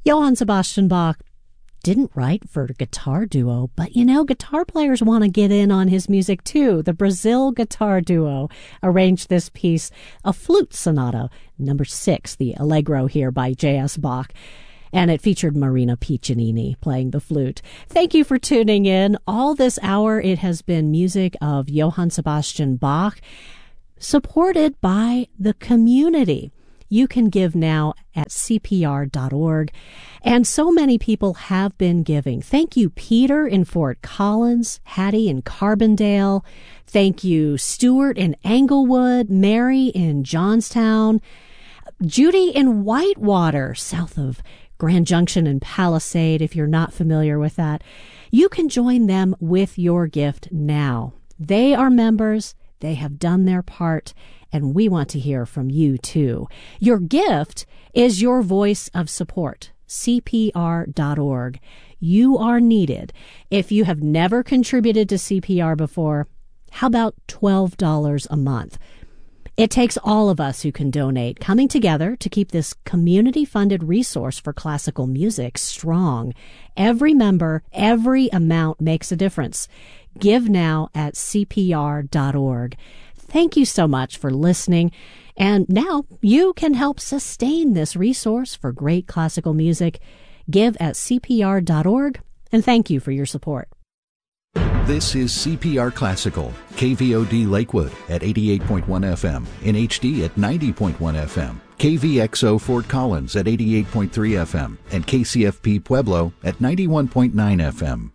Johann Sebastian Bach didn't write for guitar duo, but guitar players want to get in on his music too. The Brazil Guitar Duo arranged this piece, a flute sonata, number 6, the Allegro here by J.S. Bach. And it featured Marina Piccinini playing the flute. Thank you for tuning in. All this hour, it has been music of Johann Sebastian Bach, supported by the community. You can give now at CPR.org. And so many people have been giving. Thank you, Peter in Fort Collins, Hattie in Carbondale. Thank you, Stuart in Englewood, Mary in Johnstown, Judy in Whitewater, south of Grand Junction and Palisade, if you're not familiar with that. You can join them with your gift now. They are members. They have done their part, and we want to hear from you, too. Your gift is your voice of support. CPR.org. You are needed. If you have never contributed to CPR before, how about $12 a month? It takes all of us who can donate coming together to keep this community-funded resource for classical music strong. Every member, every amount makes a difference. Give now at CPR.org. Thank you so much for listening. And now you can help sustain this resource for great classical music. Give at CPR.org, and thank you for your support. This is CPR Classical, KVOD Lakewood at 88.1 FM, in HD at 90.1 FM, KVXO Fort Collins at 88.3 FM, and KCFP Pueblo at 91.9 FM.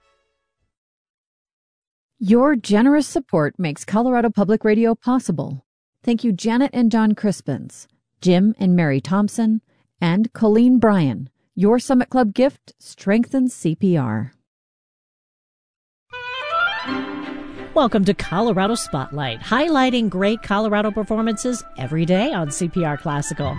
Your generous support makes Colorado Public Radio possible. Thank you, Janet and John Crispins, Jim and Mary Thompson, and Colleen Bryan. Your Summit Club gift strengthens CPR. Welcome to Colorado Spotlight, highlighting great Colorado performances every day on CPR Classical.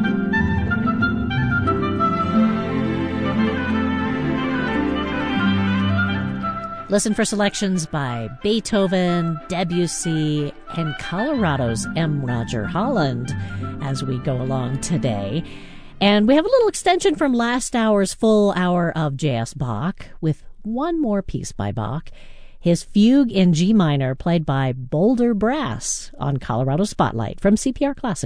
Listen for selections by Beethoven, Debussy, and Colorado's M. Roger Holland as we go along today. And we have a little extension from last hour's full hour of J.S. Bach with one more piece by Bach. His Fugue in G minor, played by Boulder Brass on Colorado Spotlight from CPR Classical.